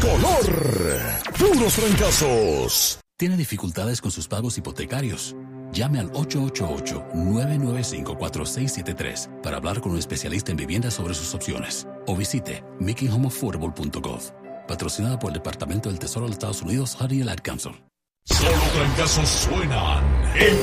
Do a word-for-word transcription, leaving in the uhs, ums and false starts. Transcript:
color. Puros fracasos. ¿Tiene dificultades con sus pagos hipotecarios? Llame al ocho ocho ocho, nueve nueve cinco, cuatro seis siete tres para hablar con un especialista en vivienda sobre sus opciones. O visite making home affordable punto gov. Patrocinada por el Departamento del Tesoro de los Estados Unidos, Honey and Ad Council. Solo fracasos suenan.